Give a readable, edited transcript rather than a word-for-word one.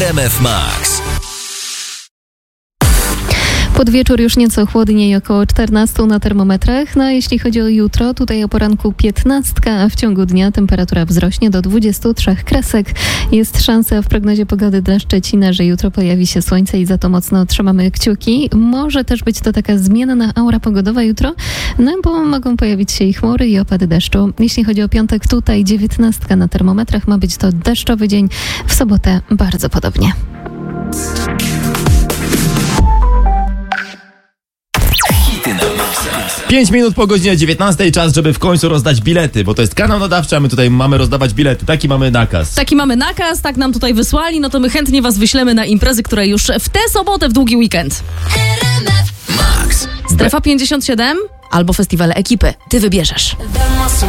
RMF Max. Pod wieczór już nieco chłodniej, około 14 na termometrach. No a jeśli chodzi o jutro, tutaj o poranku 15, a w ciągu dnia temperatura wzrośnie do 23 kresek. Jest szansa w prognozie pogody dla Szczecina, że jutro pojawi się słońce i za to mocno trzymamy kciuki. Może też być to taka zmienna aura pogodowa jutro, no bo mogą pojawić się i chmury i opady deszczu. Jeśli chodzi o piątek, tutaj 19 na termometrach, ma być to deszczowy dzień. W sobotę bardzo podobnie. 5 minut po godzinie 19, czas, żeby w końcu rozdać bilety, bo to jest kanał nadawczy, a my tutaj mamy rozdawać bilety. Taki mamy nakaz. Tak nam tutaj wysłali, no to my chętnie was wyślemy na imprezy, które już w tę sobotę, w długi weekend. Max. Strefa 57 albo festiwale ekipy. Ty wybierzesz.